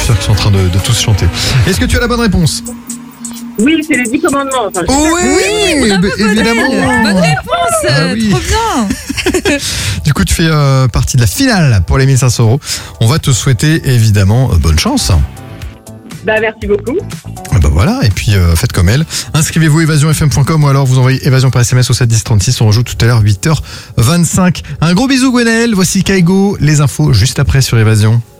sûr qu'ils sont en train de tous chanter. Est-ce que tu as la bonne réponse? Oui, c'est les 10 commandements. Enfin, Oui, évidemment. Bonne réponse. Ah oui. Trop bien. Du coup, tu fais partie de la finale pour les 1500 €. On va te souhaiter évidemment bonne chance. merci beaucoup. Voilà, et puis faites comme elle. Inscrivez-vous évasionfm.com ou alors vous envoyez évasion par SMS au 71036. On rejoue tout à l'heure 8h25. Un gros bisou Gwenaëlle, voici Kaigo. Les infos juste après sur Évasion.